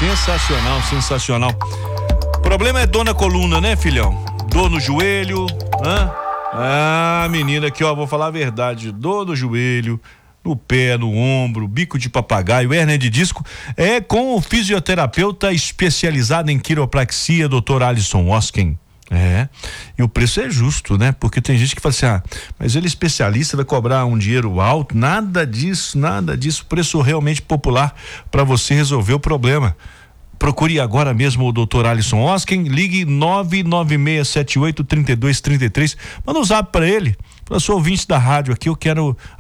Sensacional, sensacional. O problema é dor na coluna, né, filhão? Dor no joelho, menina, aqui, vou falar a verdade. Dor no joelho, no pé, no ombro, bico de papagaio, hérnia de disco, é com o fisioterapeuta especializado em quiropraxia, Dr. Alisson Osken. E o preço é justo, né? Porque tem gente que fala assim, mas ele é especialista, vai cobrar um dinheiro alto. Nada disso, preço realmente popular para você resolver o problema. Procure agora mesmo o Dr. Alisson Osken, ligue 996783233, manda um zap para ele. Eu sou ouvinte da rádio aqui, eu quero